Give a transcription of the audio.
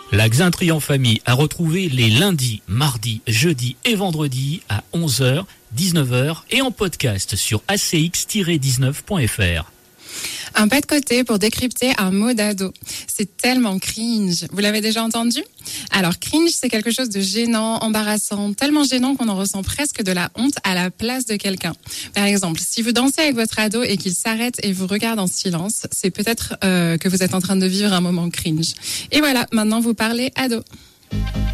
La Xintrie en famille à retrouver les lundis, mardis, jeudis et vendredis à 11h, 19h et en podcast sur acx-19.fr. Un pas de côté pour décrypter un mot d'ado. C'est tellement cringe. Vous l'avez déjà entendu ? Alors, cringe, c'est quelque chose de gênant, embarrassant, tellement gênant qu'on en ressent presque de la honte à la place de quelqu'un. Par exemple, si vous dansez avec votre ado et qu'il s'arrête et vous regarde en silence, c'est peut-être que vous êtes en train de vivre un moment cringe. Et voilà, maintenant vous parlez ado.